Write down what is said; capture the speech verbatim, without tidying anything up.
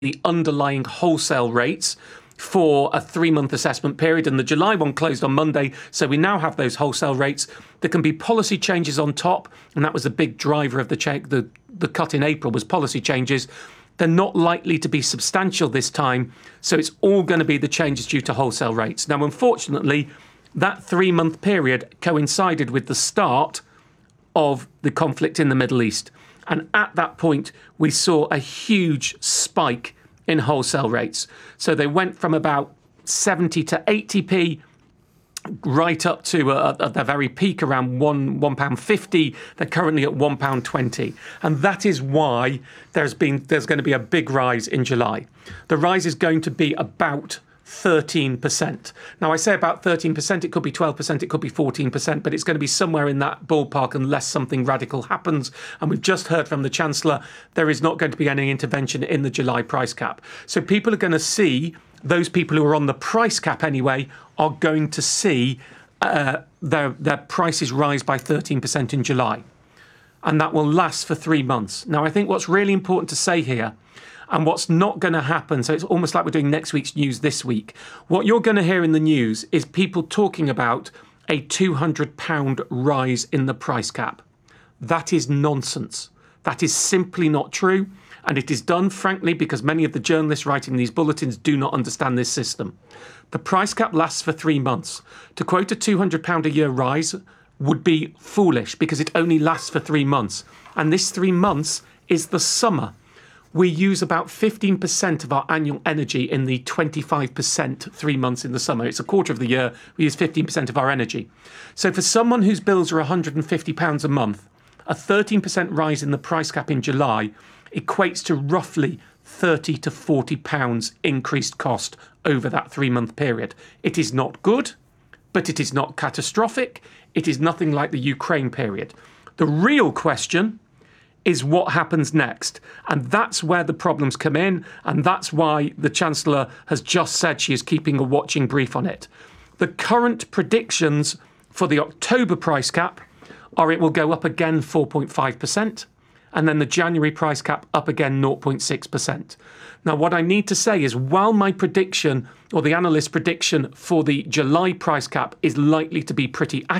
the underlying wholesale rates for a three-month assessment period, and the July one closed on Monday, so we now have those wholesale rates. There can be policy changes on top, and that was a big driver of the check. The, the cut in April was policy changes. They're not likely to be substantial this time, so it's all going to be the changes due to wholesale rates. Now, unfortunately, that three-month period coincided with the start of the conflict in the Middle East. And at that point, we saw a huge spike in wholesale rates. So they went from about seventy to eighty p right up to uh, at their very peak around one one pound fifty. They're currently at one pound twenty, and that is why there's been there's going to be a big rise in July. The rise is going to be about thirteen percent. Now, I say about thirteen percent, it could be twelve percent, it could be fourteen percent, but it's going to be somewhere in that ballpark unless something radical happens. And we've just heard from the Chancellor, there is not going to be any intervention in the July price cap. So people are going to see, those people who are on the price cap anyway, are going to see uh, their, their prices rise by thirteen percent in July. And that will last for three months. Now, I think what's really important to say here, and what's not going to happen, so it's almost like we're doing next week's news this week. What you're going to hear in the news is people talking about a two hundred pound rise in the price cap. That is nonsense. That is simply not true. And it is done, frankly, because many of the journalists writing these bulletins do not understand this system. The price cap lasts for three months. To quote a two hundred pound a year rise would be foolish because it only lasts for three months. And this three months is the summer. We use about fifteen percent of our annual energy in the twenty-five percent three months in the summer. It's a quarter of the year. We use fifteen percent of our energy. So for someone whose bills are one hundred fifty pounds a month, a thirteen percent rise in the price cap in July equates to roughly thirty to forty pounds increased cost over that three-month period. It is not good, but it is not catastrophic. It is nothing like the Ukraine period. The real question is what happens next. And that's where the problems come in. And that's why the Chancellor has just said she is keeping a watching brief on it. The current predictions for the October price cap are it will go up again four point five percent. And then the January price cap up again zero point six percent. Now, what I need to say is while my prediction or the analyst prediction for the July price cap is likely to be pretty accurate,